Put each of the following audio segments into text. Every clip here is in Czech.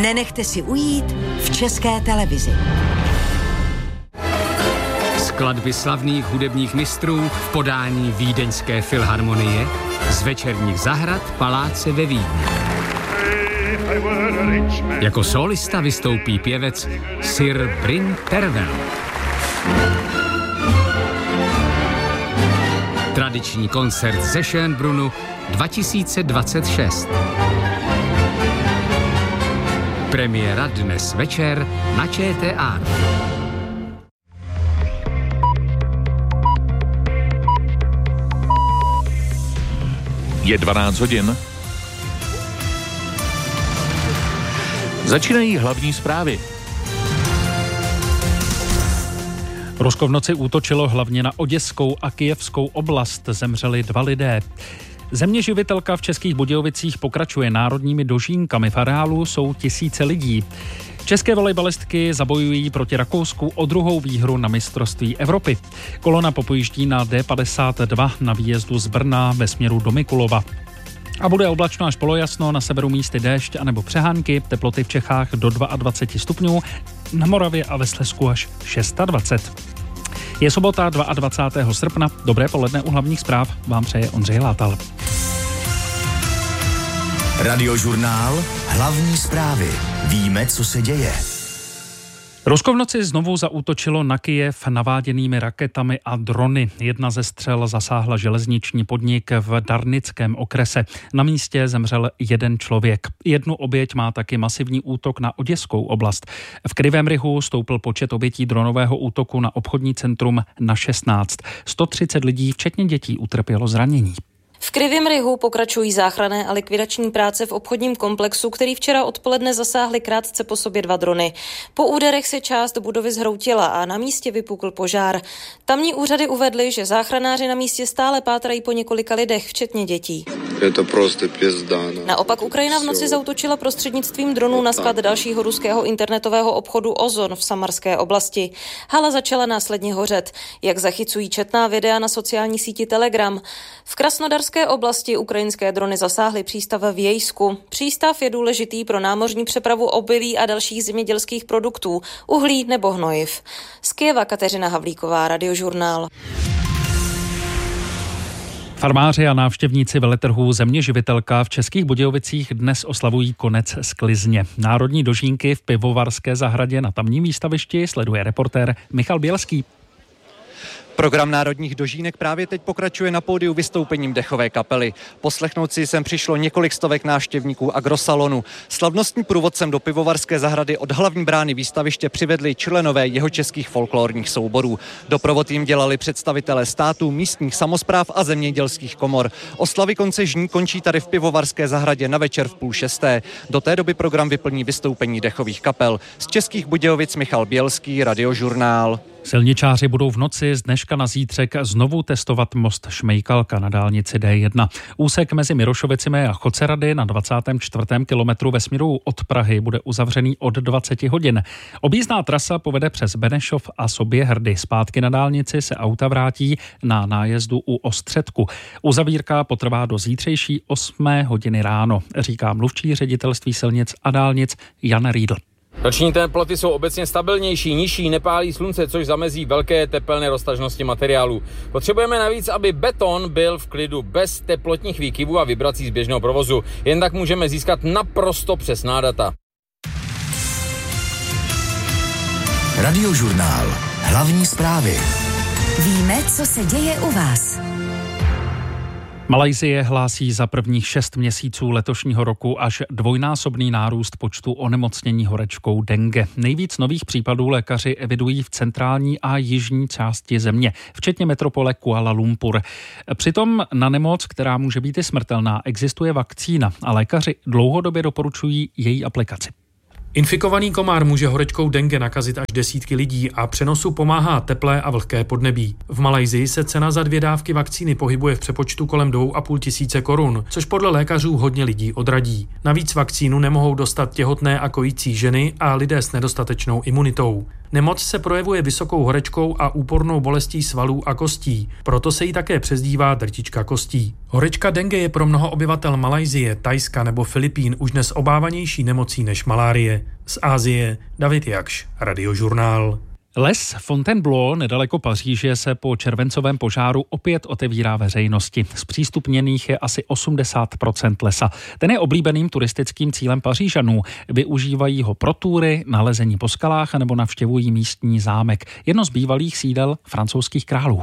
nenechte si ujít v České televizi. Skladby slavných hudebních mistrů v podání Vídeňské filharmonie z večerních zahrad Paláce ve Vídni. Jako solista vystoupí pěvec Sir Bryn Tervel. Tradiční koncert ze Schönbrunnu 2026. Premiéra dnes večer na ČT. Je 12 hodin. Začínají hlavní zprávy. Rusko v noci útočilo hlavně na Oděskou a Kyjevskou oblast. Zemřeli 2 lidé. Zeměživitelka v Českých Budějovicích pokračuje národními dožínkami. V areálu jsou tisíce lidí. České volejbalistky zabojují proti Rakousku o 2. výhru na mistrovství Evropy. Kolona popojíždí na D52 na výjezdu z Brna ve směru do Mikulova. A bude oblačno až polojasno, na severu místy déšť anebo přehánky, teploty v Čechách do 22 stupňů, na Moravě a ve Slezsku až 26. Je sobota 22. srpna, dobré poledne u hlavních zpráv, vám přeje Ondřej Látal. Radiožurnál, hlavní zprávy. Víme, co se děje. Rusko v noci znovu zaútočilo na Kyjev naváděnými raketami a drony. Jedna ze střel zasáhla železniční podnik v Darnickém okrese. Na místě zemřel 1 člověk. 1 oběť má taky masivní útok na Oděskou oblast. V Krivém Rihu stoupl počet obětí dronového útoku na obchodní centrum na 16. 130 lidí, včetně dětí, utrpělo zranění. V Krivém Rihu pokračují záchranné a likvidační práce v obchodním komplexu, který včera odpoledne zasáhly krátce po sobě 2 drony. Po úderech se část budovy zhroutila a na místě vypukl požár. Tamní úřady uvedly, že záchranáři na místě stále pátrají po několika lidech, včetně dětí. Je to prostě pězda. Naopak Ukrajina v noci zaútočila prostřednictvím dronů na sklad dalšího ruského internetového obchodu Ozon v Samarské oblasti. Hala začala následně hořet, jak zachycují četná videa na sociální síti Telegram. V Krasnodarské oblasti ukrajinské drony zasáhly přístav v Jejsku. Přístav je důležitý pro námořní přepravu obilí a dalších zemědělských produktů, uhlí nebo hnojiv. Z Kyjeva Kateřina Havlíková, Radiožurnál. Farmáři a návštěvníci veletrhů Zeměživitelka v Českých Budějovicích dnes oslavují konec sklizně. Národní dožínky v Pivovarské zahradě na tamním výstavišti sleduje reportér Michal Bělský. Program národních dožínek právě teď pokračuje na pódiu vystoupením dechové kapely. Poslechnout si sem přišlo několik stovek návštěvníků agrosalonu. Slavnostní průvodcem do Pivovarské zahrady od hlavní brány výstaviště přivedli členové jihočeských folklorních souborů. Doprovod jim dělali představitelé států, místních samospráv a zemědělských komor. Oslavy konce žní končí tady v Pivovarské zahradě na večer v 5:30. Do té doby program vyplní vystoupení dechových kapel. Z Českých Budějovic Michal Bělský, Radiožurnál. Silničáři budou v noci z dneška na zítřek znovu testovat most Šmejkalka na dálnici D1. Úsek mezi Mirošovicemi a Chocerady na 24. kilometru ve směru od Prahy bude uzavřený od 20 hodin. Objízdná trasa povede přes Benešov a Soběhrdy. Zpátky na dálnici se auta vrátí na nájezdu u Ostředku. Uzavírka potrvá do zítřejší 8 hodiny ráno, říká mluvčí ředitelství silnic a dálnic Jan Riedl. Noční teploty jsou obecně stabilnější, nižší, nepálí slunce, což zamezí velké tepelné roztažnosti materiálu. Potřebujeme navíc, aby beton byl v klidu bez teplotních výkyvů a vibrací z běžného provozu. Jen tak můžeme získat naprosto přesná data. Radiožurnál. Hlavní zprávy. Víme, co se děje u vás. Malajsie hlásí za prvních 6 měsíců letošního roku až 2násobný nárůst počtu onemocnění horečkou dengue. Nejvíc nových případů lékaři evidují v centrální a jižní části země, včetně metropole Kuala Lumpur. Přitom na nemoc, která může být i smrtelná, existuje vakcína a lékaři dlouhodobě doporučují její aplikaci. Infikovaný komár může horečkou dengue nakazit až desítky lidí a přenosu pomáhá teplé a vlhké podnebí. V Malajsii se cena za 2 dávky vakcíny pohybuje v přepočtu kolem 2,5 tisíce korun, což podle lékařů hodně lidí odradí. Navíc vakcínu nemohou dostat těhotné a kojící ženy a lidé s nedostatečnou imunitou. Nemoc se projevuje vysokou horečkou a úpornou bolestí svalů a kostí, proto se jí také přezdívá drtička kostí. Horečka dengue je pro mnoho obyvatel Malajsie, Thajska nebo Filipín už dnes obávanější nemocí než malárie. Z Asie David Jakš, Radiožurnál. Les Fontainebleau nedaleko Paříže se po červencovém požáru opět otevírá veřejnosti. Zpřístupněných je asi 80% lesa. Ten je oblíbeným turistickým cílem Pařížanů. Využívají ho pro túry, nalezení po skalách nebo navštěvují místní zámek. Jedno z bývalých sídel francouzských králů.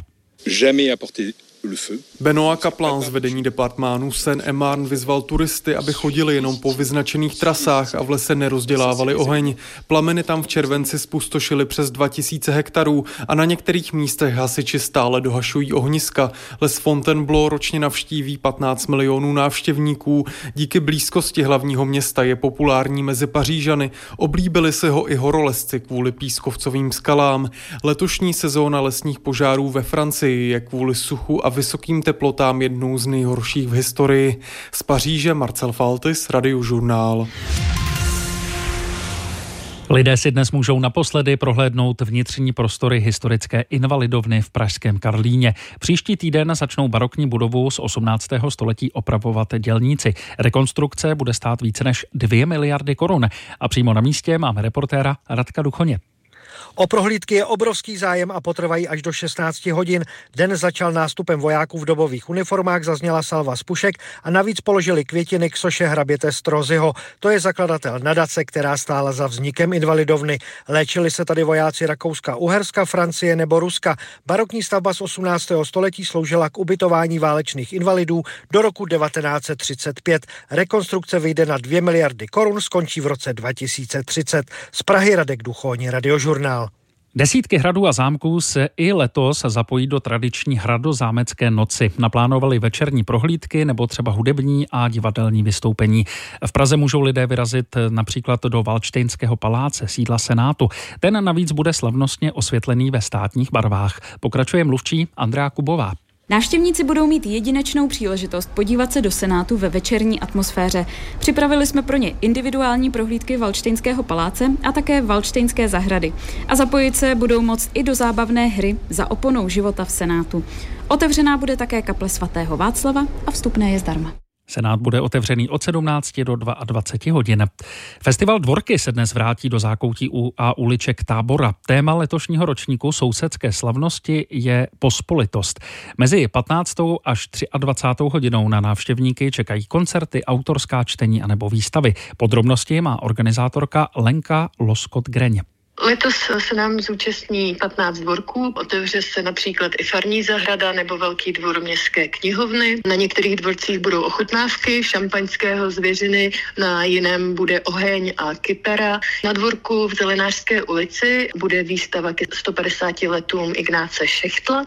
Benoît Kaplan z vedení departmánu Seine-et-Marne vyzval turisty, aby chodili jenom po vyznačených trasách a v lese nerozdělávali oheň. Plameny tam v červenci spustošily přes 2000 hektarů a na některých místech hasiči stále dohašují ohniska. Les Fontainebleau ročně navštíví 15 milionů návštěvníků. Díky blízkosti hlavního města je populární mezi Pařížany. Oblíbili si ho i horolezci kvůli pískovcovým skalám. Letošní sezóna lesních požárů ve Francii je kvůli suchu a vysokým teplotám jednou z nejhorších v historii. Z Paříže Marcel Faltis, Radiožurnál. Lidé si dnes můžou naposledy prohlédnout vnitřní prostory historické invalidovny v pražském Karlíně. Příští týden začnou barokní budovu z 18. století opravovat dělníci. Rekonstrukce bude stát více než 2 miliardy korun. A přímo na místě máme reportéra Radka Duchoně. O prohlídky je obrovský zájem a potrvají až do 16 hodin. Den začal nástupem vojáků v dobových uniformách, zazněla salva z pušek a navíc položili květiny k soše hraběte Strozyho. To je zakladatel nadace, která stála za vznikem invalidovny. Léčili se tady vojáci Rakouska, Uherska, Francie nebo Ruska. Barokní stavba z 18. století sloužila k ubytování válečných invalidů do roku 1935. Rekonstrukce vyjde na 2 miliardy korun, skončí v roce 2030. Z Prahy Radek Duchoň, Radiožurnál. Desítky hradů a zámků se i letos zapojí do tradiční hradozámecké noci. Naplánovali večerní prohlídky nebo třeba hudební a divadelní vystoupení. V Praze můžou lidé vyrazit například do Valdštejnského paláce, sídla Senátu. Ten navíc bude slavnostně osvětlený ve státních barvách. Pokračuje mluvčí Andrea Kubová. Návštěvníci budou mít jedinečnou příležitost podívat se do Senátu ve večerní atmosféře. Připravili jsme pro ně individuální prohlídky Valdštejnského paláce a také Valdštejnské zahrady. A zapojit se budou moct i do zábavné hry Za oponou života v Senátu. Otevřená bude také kaple svatého Václava a vstupné je zdarma. Senát bude otevřený od 17 do 22 hodin. Festival Dvorky se dnes vrátí do zákoutí a uliček Tábora. Téma letošního ročníku sousedské slavnosti je pospolitost. Mezi 15. až 23. hodinou na návštěvníky čekají koncerty, autorská čtení anebo výstavy. Podrobnosti má organizátorka Lenka Loskot-Greň. Letos se nám zúčastní 15 dvorků, otevře se například i farní zahrada nebo velký dvor městské knihovny. Na některých dvorcích budou ochutnávky šampaňského zvěřiny, na jiném bude oheň a kytara. Na dvorku v Zelenářské ulici bude výstava ke 150 letům Ignáce Šechtla.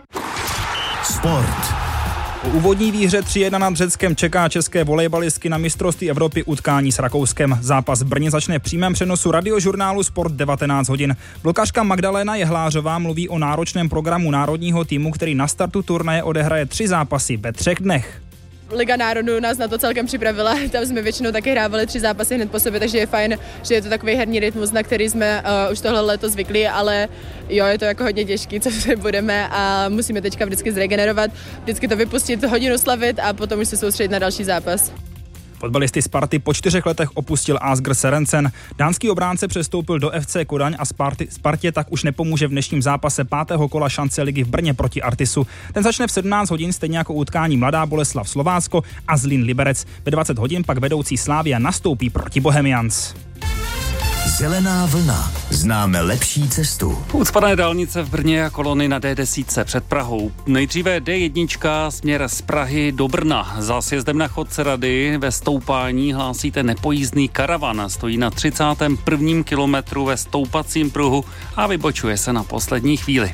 Sport. Po úvodní výhře 3-1 nad Řeckem čeká české volejbalistky na mistrovství Evropy utkání s Rakouskem. Zápas v Brně začne v přímém přenosu Radiožurnálu Sport 19 hodin. Blokařka Magdalena Jehlářová mluví o náročném programu národního týmu, který na startu turnaje odehraje 3 zápasy ve 3 dnech. Liga národů nás na to celkem připravila, tam jsme většinou taky hrávali 3 zápasy hned po sobě, takže je fajn, že je to takový herní rytmus, na který jsme už tohle léto zvyklí, ale jo, je to jako hodně těžký, co se budeme a musíme teďka vždycky zregenerovat, vždycky to vypustit, hodinu slavit a potom už se soustředit na další zápas. Fotbalisty Sparty po 4 letech opustil Asger Sørensen. Dánský obránce přestoupil do FC Kodaň a Spartě tak už nepomůže v dnešním zápase 5. kola šance ligy v Brně proti Artisu. Ten začne v 17 hodin, stejně jako utkání Mladá Boleslav Slovácko a Zlín Liberec. Ve 20 hodin pak vedoucí Slavia nastoupí proti Bohemians. Zelená vlna. Známe lepší cestu. Ucpané dálnice v Brně a kolony na D10 před Prahou. Nejdříve D1 směr z Prahy do Brna. Za sjezdem na Chodce Rady ve stoupání hlásíte nepojízdný karavan. Stojí na 31. kilometru ve stoupacím pruhu a vybočuje se na poslední chvíli.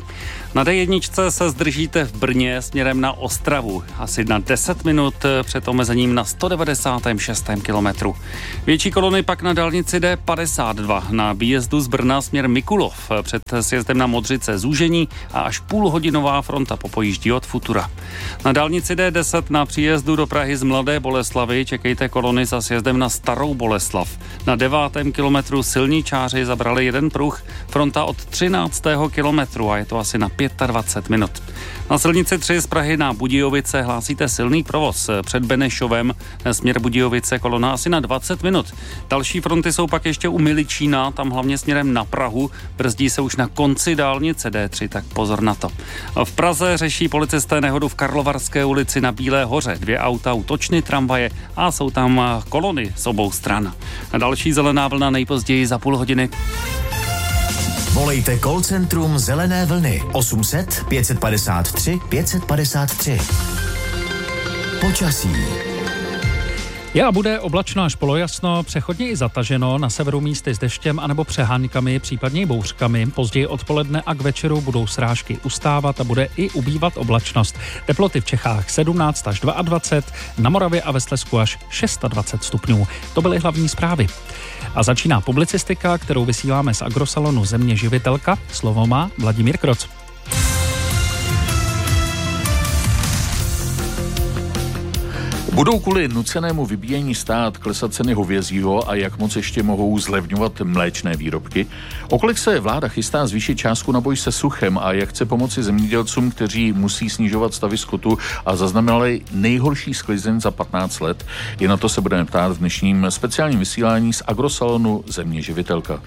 Na D1 se zdržíte v Brně směrem na Ostravu. Asi na 10 minut před omezením na 196. kilometru. Větší kolony pak na dálnici D52 na výjezdu z Brna směr Mikulov. Před sjezdem na Modřice zúžení a až půlhodinová fronta popojíždí od Futura. Na dálnici D10 na příjezdu do Prahy z Mladé Boleslavi čekejte kolony za sjezdem na Starou Boleslav. Na 9. kilometru silničáři zabrali jeden pruh, fronta od 13. kilometru a je to asi na 25 minut. Na silnici 3 z Prahy na Budějovice hlásíte silný provoz. Před Benešovem směr Budějovice kolona asi na 20 minut. Další fronty jsou pak ještě u Miličína, tam hlavně směrem na Prahu. Brzdí se už na konci dálnice D3, tak pozor na to. V Praze řeší policisté nehodu v Karlovarské ulici na Bílé hoře. 2 auta, útočny, tramvaje a jsou tam kolony z obou stran. Další zelená vlna nejpozději za půl hodiny. Volejte call centrum Zelené vlny 800 553 553. Počasí. Je a bude oblačno až polojasno, přechodně i zataženo, na severu místy s deštěm anebo přeháňkami, případně i bouřkami. Později odpoledne a k večeru budou srážky ustávat a bude i ubývat oblačnost. Teploty v Čechách 17 až 22, na Moravě a ve Slezsku až 26 stupňů. To byly hlavní zprávy. A začíná publicistika, kterou vysíláme z agrosalonu Země živitelka. Slovo má Vladimír Kroc. Budou kvůli nucenému vybíjení stát klesat ceny hovězího a jak moc ještě mohou zlevňovat mléčné výrobky? O kolik se vláda chystá zvýšit částku na boj se suchem a jak chce pomoci zemědělcům, kteří musí snižovat stavy skotu a zaznamenali nejhorší sklizeň za 15 let? I na to se budeme ptát v dnešním speciálním vysílání z agrosalonu Země živitelka.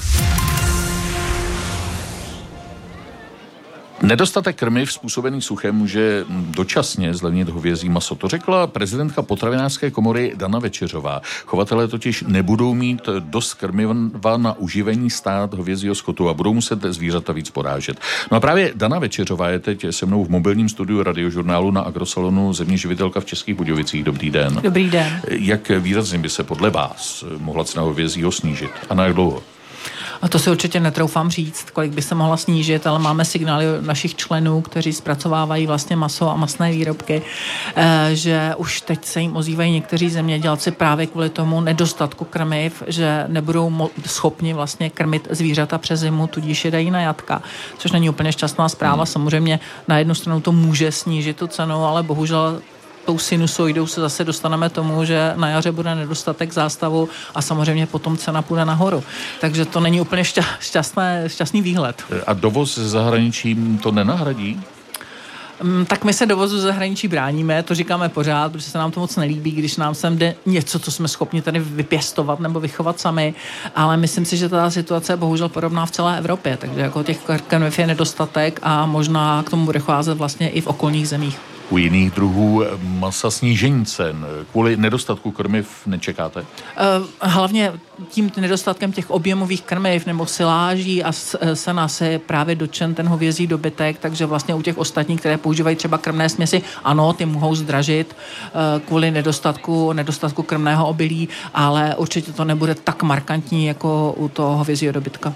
Nedostatek krmiv způsobený suchem může dočasně zlevnit hovězí maso. To řekla prezidentka potravinářské komory Dana Večeřová. Chovatelé totiž nebudou mít dost krmiva na uživení stát hovězího skotu a budou muset zvířata víc porážet. No a právě Dana Večeřová je teď se mnou v mobilním studiu Radiožurnálu na agrosalonu Země živitelka v Českých Budějovicích. Dobrý den. Dobrý den. Jak výrazně by se podle vás mohla cena hovězího snížit a na jak dlouho? A to si určitě netroufám říct, kolik by se mohla snížit, ale máme signály našich členů, kteří zpracovávají vlastně maso a masné výrobky, že už teď se jim ozývají někteří zemědělci právě kvůli tomu nedostatku krmiv, že nebudou schopni vlastně krmit zvířata přes zimu, tudíž je dají na jatka, což není úplně šťastná zpráva. Samozřejmě na jednu stranu to může snížit tu cenu, ale bohužel tou sinusoidou se zase dostaneme tomu, že na jaře bude nedostatek zástavu a samozřejmě potom cena půjde nahoru. Takže to není úplně šťastný výhled. A dovoz ze zahraničí to nenahradí? Tak my se dovozu zahraničí bráníme, to říkáme pořád, protože se nám to moc nelíbí, když nám sem jde něco, co jsme schopni tady vypěstovat nebo vychovat sami, ale myslím si, že ta situace je bohužel podobná v celé Evropě, takže jako těch krmiv je nedostatek a možná k tomu bude cházet vlastně i v okolních zemích. U jiných druhů masa snížení cen kvůli nedostatku krmiv nečekáte? Hlavně tím nedostatkem těch objemových krmiv nebo siláží a sena se právě dotčen ten hovězí dobytek, takže vlastně u těch ostatních, které používají třeba krmné směsi, ano, ty mohou zdražit kvůli nedostatku krmného obilí, ale určitě to nebude tak markantní jako u toho hovězího dobytka.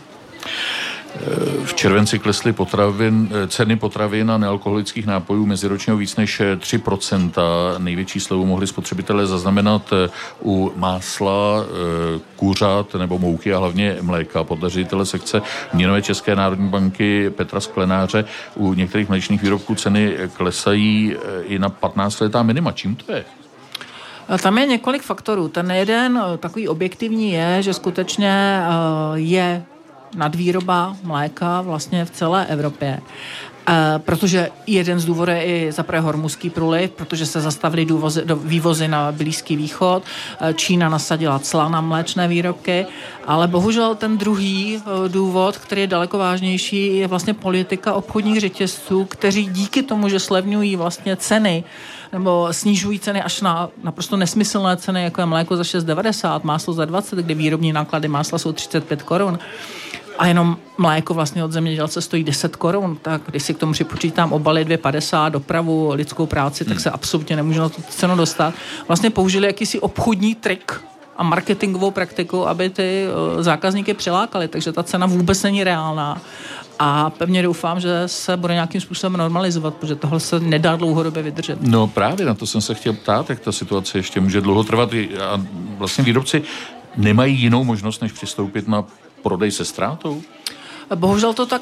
V červenci klesly ceny potravin a nealkoholických nápojů meziročně víc než 3%. Největší slevu mohli spotřebitelé zaznamenat u másla, kuřat nebo mouky a hlavně mléka. Podle ředitele sekce měnové České národní banky Petra Sklenáře u některých mléčných výrobků ceny klesají i na 15letá minima. Čím to je? Tam je několik faktorů. Ten jeden takový objektivní je, že skutečně je nadvýroba mléka vlastně v celé Evropě. Protože jeden z důvodů je i zaprvé hormuzský průliv, protože se zastavily vývozy na Blízký východ, Čína nasadila cla na mléčné výrobky, ale bohužel ten druhý důvod, který je daleko vážnější, je vlastně politika obchodních řetězců, kteří díky tomu, že slevňují vlastně ceny nebo snižují ceny až na naprosto nesmyslné ceny, jako je mléko za 6,90, máslo za 20, kde výrobní náklady másla jsou 35 korun. A jenom mléko vlastně od zemědělce stojí 10 korun, tak když si k tomu připočítám obaly 2,50, dopravu, lidskou práci, tak se absolutně nemůže na tu cenu dostat. Vlastně použili jakýsi obchodní trik a marketingovou praktiku, aby ty zákazníky přilákali, takže ta cena vůbec není reálná. A pevně doufám, že se bude nějakým způsobem normalizovat, protože tohle se nedá dlouhodobě vydržet. No právě na to jsem se chtěl ptát, jak ta situace ještě může dlouho trvat a vlastně výrobci nemají jinou možnost, než přistoupit na prodej se ztrátou? Bohužel to tak